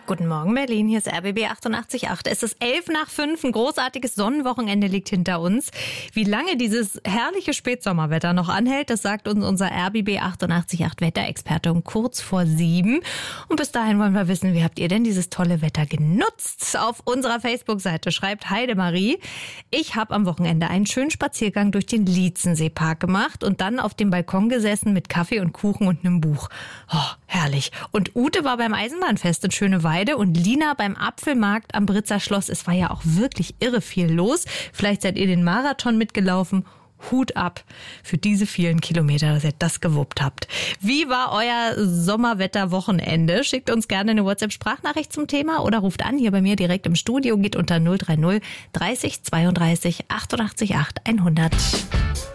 Guten Morgen, Berlin. Hier ist RBB 88.8. Es ist 5:11. Ein großartiges Sonnenwochenende liegt hinter uns. Wie lange dieses herrliche Spätsommerwetter noch anhält, das sagt uns unser RBB 88.8 Wetterexperte um kurz vor 7. Und bis dahin wollen wir wissen, wie habt ihr denn dieses tolle Wetter genutzt? Auf unserer Facebook-Seite schreibt Heidemarie: Ich habe am Wochenende einen schönen Spaziergang durch den Lietzenseepark gemacht und dann auf dem Balkon gesessen mit Kaffee und Kuchen und einem Buch. Oh, herrlich. Und Ute war beim Eisenbahnfest in Schöneweide und Lina beim Apfelmarkt am Britzer Schloss. Es war ja auch wirklich irre viel los. Vielleicht seid ihr den Marathon mitgelaufen. Hut ab für diese vielen Kilometer, dass ihr das gewuppt habt. Wie war euer Sommerwetter-Wochenende? Schickt uns gerne eine WhatsApp-Sprachnachricht zum Thema oder ruft an hier bei mir direkt im Studio. Geht unter 030 30 32 88 8 100.